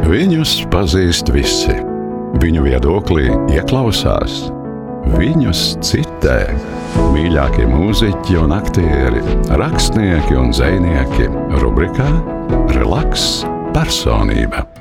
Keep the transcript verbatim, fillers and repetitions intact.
Viņus pazīst visi. Viņu viedoklī ieklausās. Viņus citē mīļākie mūziķi un aktieri, rakstnieki un dzejnieki rubrikā Relaks personība.